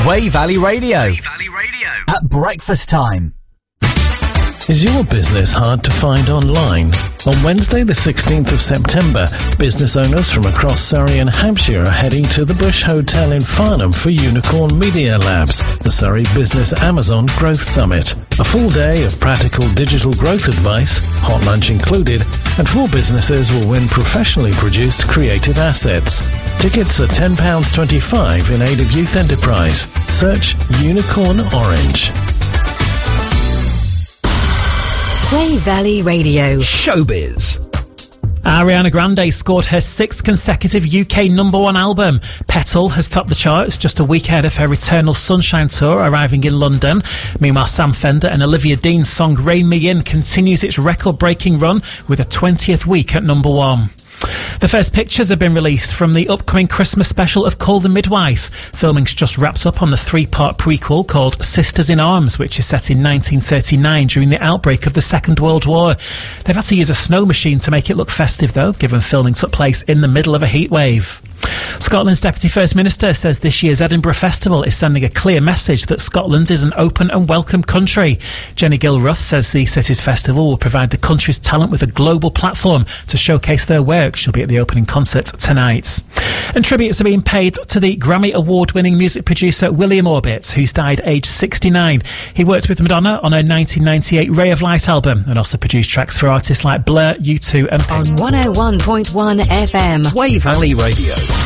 Wey Valley Radio. At breakfast time. Is your business hard to find online? On Wednesday the 16th of September, business owners from across Surrey and Hampshire are heading to the Bush Hotel in Farnham for Unicorn Media Labs, the Surrey Business Amazon Growth Summit. A full day of practical digital growth advice, hot lunch included, and 4 businesses will win professionally produced creative assets. Tickets are £10.25 in aid of youth enterprise. Search Unicorn Orange. Wey Valley Radio. Showbiz. Ariana Grande scored her 6th consecutive UK #1 album. Petal has topped the charts just a week ahead of her Eternal Sunshine tour arriving in London. Meanwhile, Sam Fender and Olivia Dean's song Rein Me In continues its record-breaking run with a 20th week at #1. The first pictures have been released from the upcoming Christmas special of Call the Midwife. Filming's just wrapped up on the 3-part prequel called Sisters in Arms, which is set in 1939 during the outbreak of the Second World War. They've had to use a snow machine to make it look festive, though, given filming took place in the middle of a heatwave. Scotland's Deputy First Minister says this year's Edinburgh Festival is sending a clear message that Scotland is an open and welcome country. Jenny Gilruth says the city's festival will provide the country's talent with a global platform to showcase their work. She'll be at the opening concert tonight. And tributes are being paid to the Grammy Award-winning music producer William Orbit, who's died aged 69. He worked with Madonna on her 1998 Ray of Light album and also produced tracks for artists like Blur, U2 and... On 101.1 FM. Wey Valley Radio.